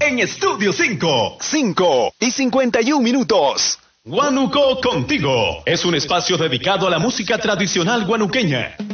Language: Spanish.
en Estudio 5. 5:51. Guanuco Contigo es un espacio dedicado a la música tradicional guanuqueña.